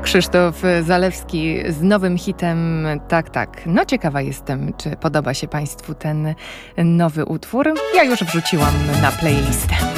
Krzysztof Zalewski z nowym hitem Tak, tak. No ciekawa jestem, czy podoba się Państwu ten nowy utwór. Ja już wrzuciłam na playlistę.